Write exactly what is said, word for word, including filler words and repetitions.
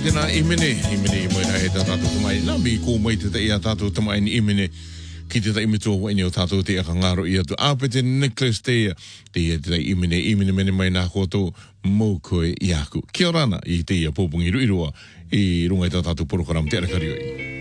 tēnā imene, imene i moe rae tā tātou tamai. Nā mi kō mai te te ia tātou tamai ni imene ki te tai mitua waini o tātou te aka ngaro i atu. Āpete Nicholas te ia, te ia te tai imene, imene mene mai nā kōtou mō koe i aku. Kia ora ana i te ia pōpungi ruiroa i runga i tā tātou porokaram te arakarioi.